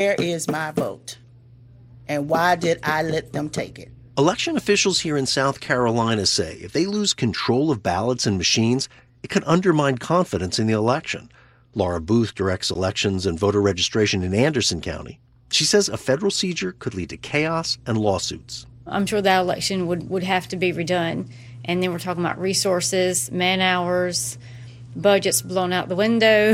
Where is my vote? And why did I let them take it? Election officials here in South Carolina say if they lose control of ballots and machines, it could undermine confidence in the election. Laura Booth directs elections and voter registration in Anderson County. She says a federal seizure could lead to chaos and lawsuits. I'm sure that election would have to be redone. And then we're talking about resources, man hours, budgets blown out the window.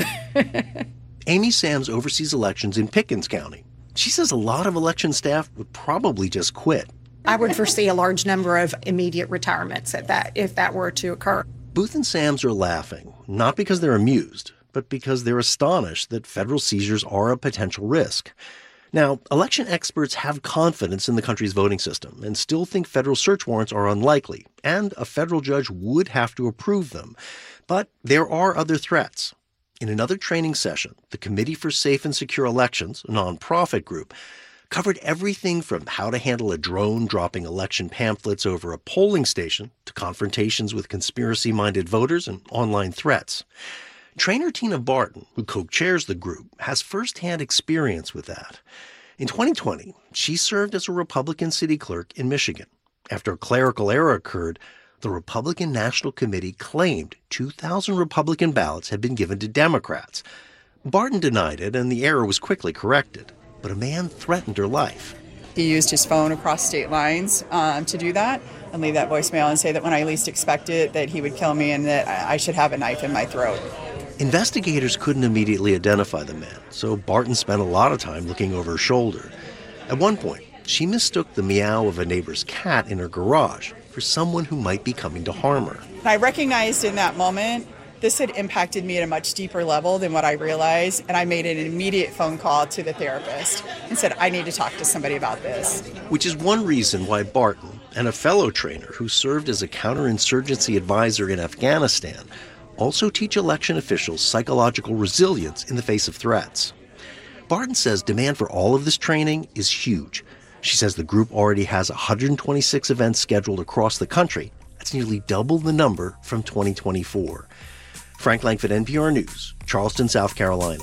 Amy Sams oversees elections in Pickens County. She says a lot of election staff would probably just quit. I would foresee a large number of immediate retirements if that were to occur. Booth and Sams are laughing, not because they're amused, but because they're astonished that federal seizures are a potential risk. Now, election experts have confidence in the country's voting system and still think federal search warrants are unlikely, and a federal judge would have to approve them. But there are other threats. In another training session, the Committee for Safe and Secure Elections, a nonprofit group, covered everything from how to handle a drone dropping election pamphlets over a polling station to confrontations with conspiracy-minded voters and online threats. Trainer Tina Barton, who co-chairs the group, has firsthand experience with that. In 2020, she served as a Republican city clerk in Michigan. After a clerical error occurred, the Republican National Committee claimed 2,000 Republican ballots had been given to Democrats. Barton denied it, and the error was quickly corrected. But a man threatened her life. He used his phone across state lines to do that and leave that voicemail and say that when I least expect it, that he would kill me and that I should have a knife in my throat. Investigators couldn't immediately identify the man, so Barton spent a lot of time looking over her shoulder. At one point, she mistook the meow of a neighbor's cat in her garage for someone who might be coming to harm her. I recognized in that moment this had impacted me at a much deeper level than what I realized, and I made an immediate phone call to the therapist and said, I need to talk to somebody about this. Which is one reason why Barton and a fellow trainer who served as a counterinsurgency advisor in Afghanistan also teach election officials psychological resilience in the face of threats. Barton says demand for all of this training is huge. She says the group already has 126 events scheduled across the country. That's nearly double the number from 2024. Frank Langford, NPR News, Charleston, South Carolina.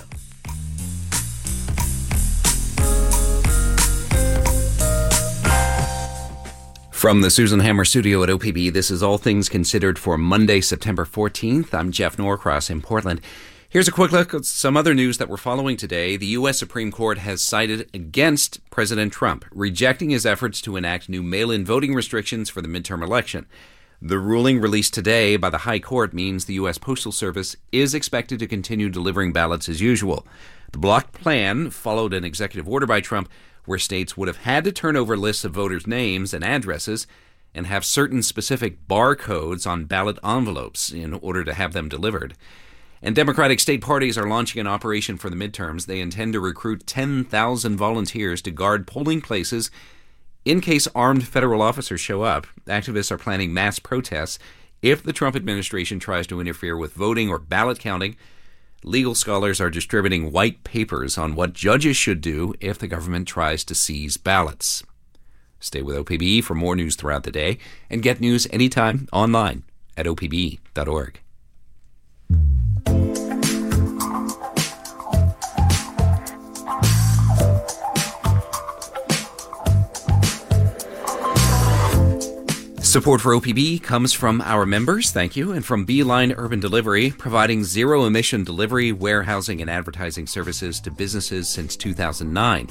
From the Susan Hammer studio at OPB, this is All Things Considered for Monday, September 14th. I'm Jeff Norcross in Portland. Here's a quick look at some other news that we're following today. The U.S. Supreme Court has sided against President Trump, rejecting his efforts to enact new mail-in voting restrictions for the midterm election. The ruling released today by the High Court means the U.S. Postal Service is expected to continue delivering ballots as usual. The blocked plan followed an executive order by Trump where states would have had to turn over lists of voters' names and addresses and have certain specific barcodes on ballot envelopes in order to have them delivered. And Democratic state parties are launching an operation for the midterms. They intend to recruit 10,000 volunteers to guard polling places in case armed federal officers show up. Activists are planning mass protests if the Trump administration tries to interfere with voting or ballot counting. Legal scholars are distributing white papers on what judges should do if the government tries to seize ballots. Stay with OPB for more news throughout the day and get news anytime online at opb.org. Support for OPB comes from our members, thank you, and from Beeline Urban Delivery, providing zero-emission delivery, warehousing, and advertising services to businesses since 2009.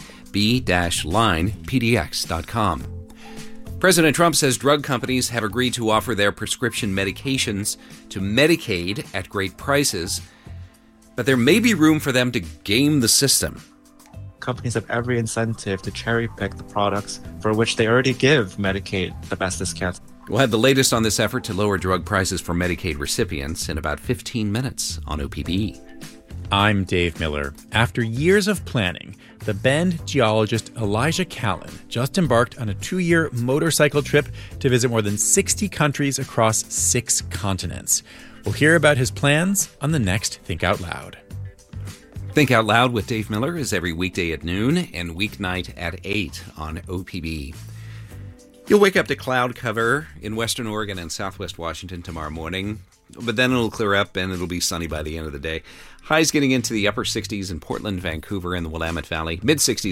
B-linepdx.com. President Trump says drug companies have agreed to offer their prescription medications to Medicaid at great prices, but there may be room for them to game the system. Companies have every incentive to cherry-pick the products for which they already give Medicaid the best discounts. We'll have the latest on this effort to lower drug prices for Medicaid recipients in about 15 minutes on OPB. I'm Dave Miller. After years of planning, the Bend geologist Elijah Callan just embarked on a 2-year motorcycle trip to visit more than 60 countries across 6 continents. We'll hear about his plans on the next Think Out Loud. Think Out Loud with Dave Miller is every weekday at noon and weeknight at 8 on OPB. You'll wake up to cloud cover in western Oregon and southwest Washington tomorrow morning, but then it'll clear up and it'll be sunny by the end of the day. Highs getting into the upper 60s in Portland, Vancouver, and the Willamette Valley. Mid-60s